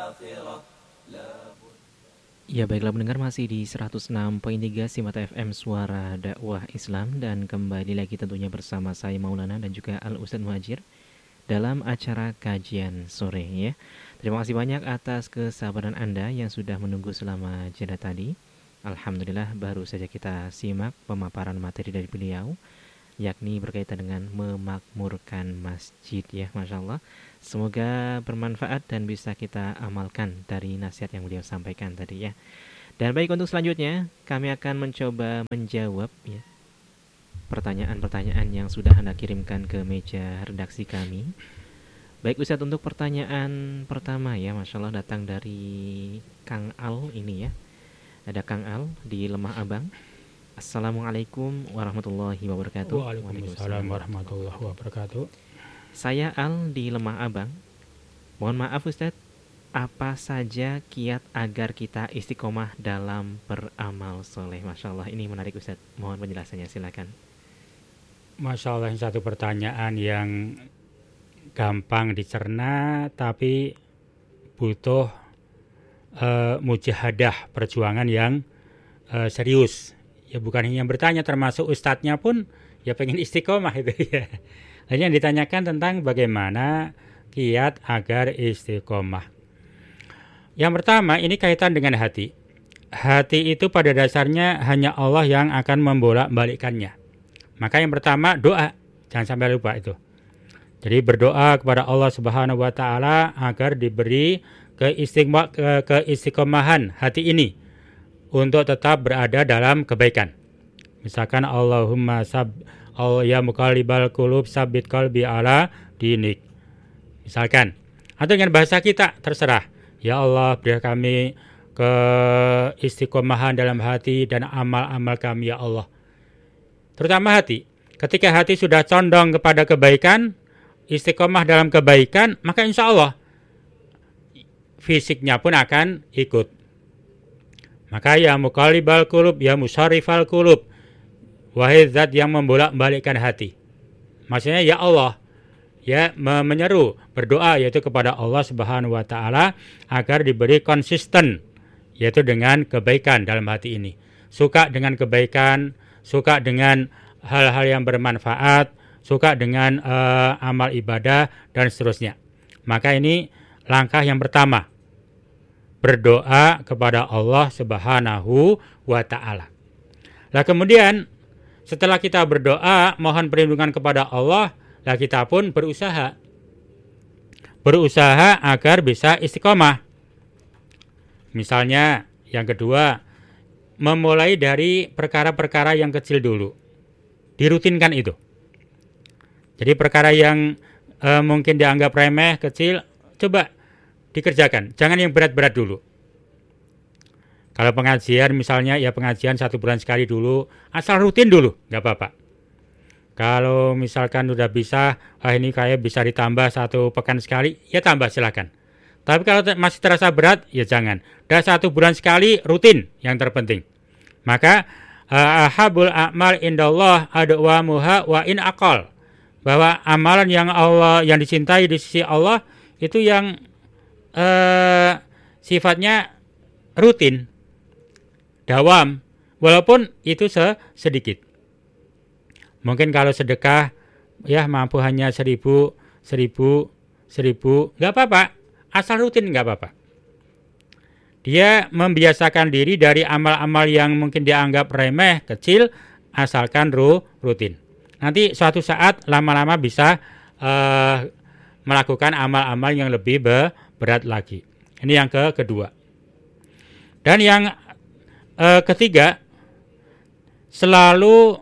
Ya baiklah mendengar masih di 106.3 Simata FM Suara Dakwah Islam. Dan kembali lagi tentunya bersama saya Maulana dan juga Al Ustadz Muhajir dalam acara kajian sore ya. Terima kasih banyak atas kesabaran Anda yang sudah menunggu selama jeda tadi. Alhamdulillah baru saja kita simak pemaparan materi dari beliau, yakni berkaitan dengan memakmurkan masjid ya, Masya Allah. Semoga bermanfaat dan bisa kita amalkan dari nasihat yang beliau sampaikan tadi ya. Dan baik, untuk selanjutnya kami akan mencoba menjawab ya pertanyaan-pertanyaan yang sudah Anda kirimkan ke meja redaksi kami. Baik Ustadz, untuk pertanyaan pertama ya, Masya Allah datang dari Kang Al ini ya. Ada Kang Al di Lemah Abang. Assalamualaikum warahmatullahi wabarakatuh. Waalaikumsalam warahmatullahi wabarakatuh. Saya Al di Lemah Abang. Mohon maaf Ustadz, apa saja kiat agar kita istiqomah dalam beramal soleh? Masya Allah, ini menarik Ustadz. Mohon penjelasannya, silakan. Masya Allah, ini satu pertanyaan yang gampang dicerna tapi butuh mujahadah, perjuangan yang serius. Ya bukan hanya bertanya, termasuk ustadznya pun ya pengen istiqomah itu ya. Lalu yang ditanyakan tentang bagaimana kiat agar istiqomah. Yang pertama, ini kaitan dengan hati. Hati itu pada dasarnya hanya Allah yang akan membolak-balikkannya. Maka yang pertama, doa. Jangan sampai lupa itu. Jadi berdoa kepada Allah Subhanahu wa taala agar diberi keistiqomahan hati ini untuk tetap berada dalam kebaikan. Misalkan Allahumma ya muqallibal qulub sabbit qalbi ala dinik. Misalkan, atau dengan bahasa kita terserah. Ya Allah, beri kami keistiqomahan dalam hati dan amal-amal kami ya Allah. Terutama hati. Ketika hati sudah condong kepada kebaikan, istiqomah dalam kebaikan, maka insya Allah fisiknya pun akan ikut. Maka ya muqallibal qulub, ya musarrifal qulub, wahai zat yang membolak-balikkan hati. Maksudnya ya Allah, ya menyeru, berdoa yaitu kepada Allah Subhanahu wa taala agar diberi konsisten yaitu dengan kebaikan dalam hati ini. Suka dengan kebaikan, suka dengan hal-hal yang bermanfaat, suka dengan amal ibadah dan seterusnya. Maka ini langkah yang pertama. Berdoa kepada Allah Subhanahu wa taala. Lah kemudian setelah kita berdoa mohon perlindungan kepada Allah, lah kita pun berusaha agar bisa istiqomah. Misalnya yang kedua, memulai dari perkara-perkara yang kecil dulu. Dirutinkan itu. Jadi perkara yang mungkin dianggap remeh, kecil, coba dikerjakan, jangan yang berat-berat dulu. Kalau pengajian misalnya, ya pengajian 1 bulan sekali dulu, asal rutin dulu, nggak apa-apa. Kalau misalkan udah bisa, ini kayak bisa ditambah 1 pekan sekali, ya tambah silakan. Tapi kalau masih terasa berat, ya jangan. Dah 1 bulan sekali, rutin yang terpenting. Maka ahabul a'mal indallah adwamuha wa in aqal. Bahwa amalan yang Allah yang dicintai di sisi Allah itu yang sifatnya rutin, dawam, walaupun itu sedikit. Mungkin kalau sedekah ya mampu hanya 1.000, nggak apa-apa, asal rutin nggak apa-apa. Dia membiasakan diri dari amal-amal yang mungkin dianggap remeh, kecil, asalkan rutin. Nanti suatu saat lama-lama bisa melakukan amal-amal yang lebih berat lagi. Ini yang kedua. Dan yang ketiga, selalu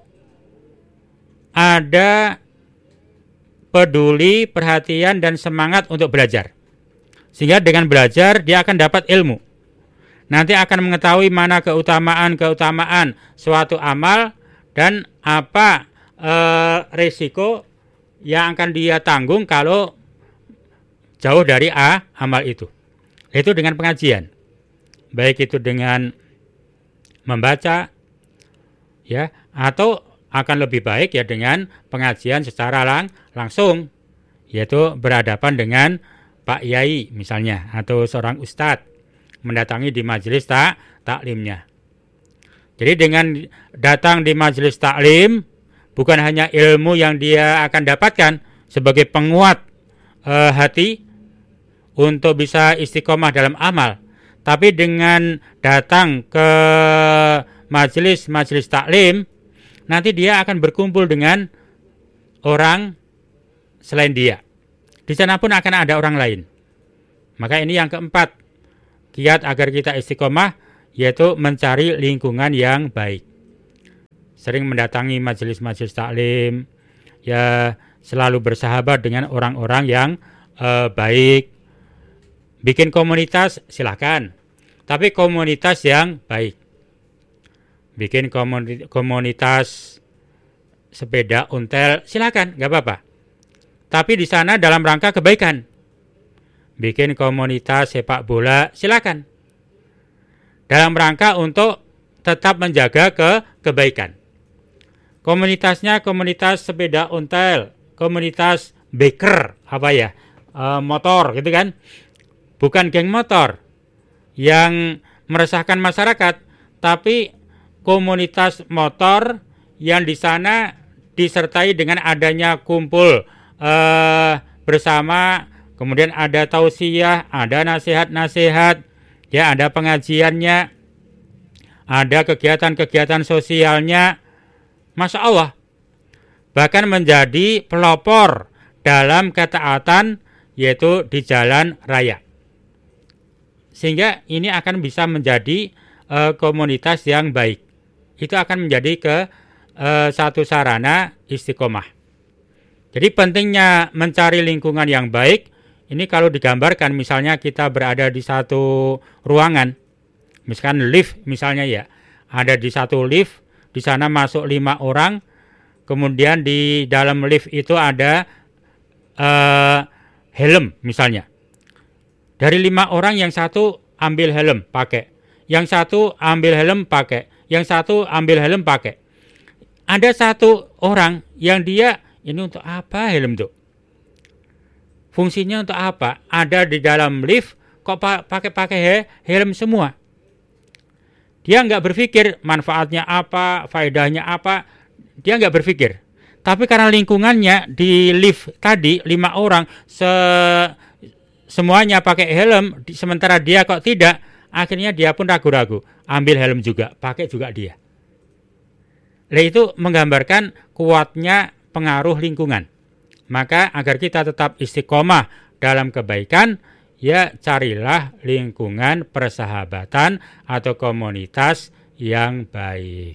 ada peduli, perhatian, dan semangat untuk belajar. Sehingga dengan belajar, dia akan dapat ilmu. Nanti akan mengetahui mana keutamaan suatu amal dan apa risiko yang akan dia tanggung kalau jauh dari amal itu. Itu dengan pengajian. Baik itu dengan membaca, ya, atau akan lebih baik ya dengan pengajian secara langsung, yaitu berhadapan dengan Pak Yai misalnya atau seorang ustadz mendatangi di majelis taklimnya. Jadi dengan datang di majelis taklim bukan hanya ilmu yang dia akan dapatkan sebagai penguat hati untuk bisa istiqomah dalam amal, tapi dengan datang ke majelis taklim nanti dia akan berkumpul dengan orang selain dia. Di sana pun akan ada orang lain. Maka ini yang keempat, kiat agar kita istiqomah, yaitu mencari lingkungan yang baik. Sering mendatangi majelis-majelis taklim, ya selalu bersahabat dengan orang-orang yang baik. Bikin komunitas silakan, tapi komunitas yang baik. Bikin komunitas sepeda ontel silakan, nggak apa-apa. Tapi di sana dalam rangka kebaikan. Bikin komunitas sepak bola silakan. Dalam rangka untuk tetap menjaga kebaikan. Komunitasnya komunitas sepeda ontel, komunitas biker, motor gitu kan. Bukan geng motor yang meresahkan masyarakat, tapi komunitas motor yang di sana disertai dengan adanya kumpul bersama, kemudian ada tausiah, ada nasihat-nasihat, ya ada pengajiannya, ada kegiatan-kegiatan sosialnya, Masya Allah, bahkan menjadi pelopor dalam ketaatan yaitu di jalan raya. Sehingga ini akan bisa menjadi komunitas yang baik. Itu akan menjadi satu sarana istiqomah. Jadi pentingnya mencari lingkungan yang baik. Ini kalau digambarkan misalnya kita berada di satu ruangan, misalkan lift misalnya ya, ada di satu lift, di sana masuk 5 orang, kemudian di dalam lift itu ada helm misalnya. Dari 5 orang yang satu ambil helm pakai, yang satu ambil helm pakai, yang satu ambil helm pakai. Ada satu orang yang dia ini untuk apa helm tuh? Fungsinya untuk apa? Ada di dalam lift kok pakai helm semua. Dia nggak berpikir manfaatnya apa, faedahnya apa. Dia nggak berpikir. Tapi karena lingkungannya di lift tadi 5 orang semuanya pakai helm, sementara dia kok tidak, akhirnya dia pun ragu-ragu, ambil helm juga, pakai juga dia. Nah, itu menggambarkan kuatnya pengaruh lingkungan. Maka agar kita tetap istiqomah dalam kebaikan, ya carilah lingkungan persahabatan atau komunitas yang baik.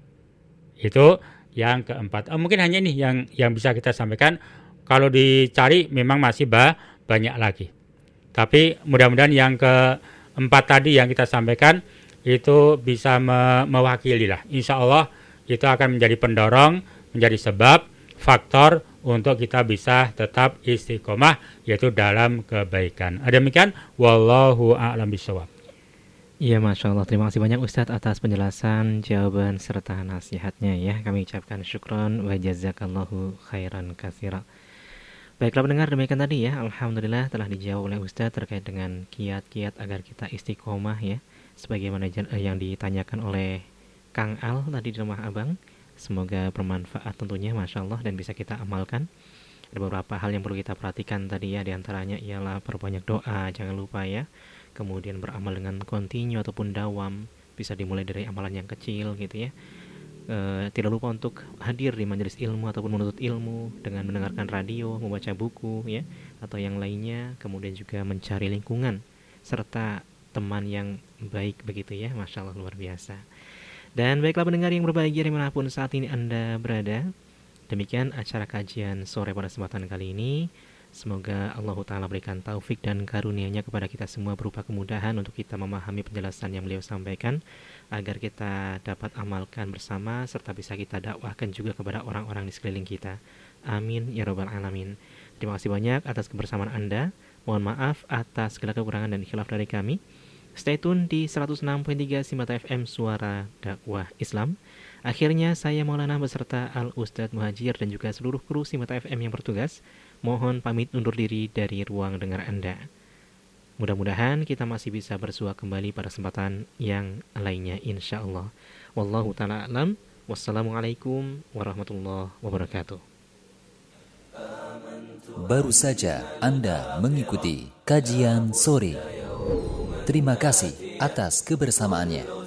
Itu yang keempat. Mungkin hanya ini yang bisa kita sampaikan. Kalau dicari memang masih banyak lagi. Tapi mudah-mudahan yang keempat tadi yang kita sampaikan itu bisa mewakili lah. Insya Allah itu akan menjadi pendorong, menjadi sebab, faktor untuk kita bisa tetap istiqomah yaitu dalam kebaikan. Demikian, wallahu a'lam bishawab. Iya, Masya Allah. Terima kasih banyak Ustadz atas penjelasan, jawaban, serta nasihatnya ya. Kami ucapkan syukron wa jazakallahu khairan katsira. Baiklah pendengar, demikian tadi ya. Alhamdulillah telah dijawab oleh Ustadz terkait dengan kiat-kiat agar kita istiqomah ya. Sebagaimana yang ditanyakan oleh Kang Al tadi di rumah abang. Semoga bermanfaat tentunya, Masya Allah, dan bisa kita amalkan. Ada beberapa hal yang perlu kita perhatikan tadi ya. Di antaranya ialah perbanyak doa, jangan lupa ya. Kemudian beramal dengan kontinu ataupun dawam. Bisa dimulai dari amalan yang kecil gitu ya. Tidak lupa untuk hadir di majelis ilmu ataupun menuntut ilmu dengan mendengarkan radio, membaca buku ya, atau yang lainnya. Kemudian juga mencari lingkungan serta teman yang baik begitu ya. Masya Allah, luar biasa. Dan baiklah pendengar yang berbahagia dimanapun saat ini Anda berada, demikian acara kajian sore pada kesempatan kali ini. Semoga Allah Ta'ala berikan taufik dan karunia-Nya kepada kita semua berupa kemudahan untuk kita memahami penjelasan yang beliau sampaikan, agar kita dapat amalkan bersama serta bisa kita dakwahkan juga kepada orang-orang di sekeliling kita. Amin ya rabbal alamin. Terima kasih banyak atas kebersamaan Anda. Mohon maaf atas segala kekurangan dan khilaf dari kami. Stay tune di 106.3 Simata FM Suara Dakwah Islam. Akhirnya saya Maulana beserta Al Ustadz Muhajir dan juga seluruh kru Simata FM yang bertugas mohon pamit undur diri dari ruang dengar Anda. Mudah-mudahan kita masih bisa bersua kembali pada kesempatan yang lainnya insya Allah. Wallahu ta'ala alam. Wassalamualaikum warahmatullahi wabarakatuh. Baru saja Anda mengikuti kajian sore. Terima kasih atas kebersamaannya.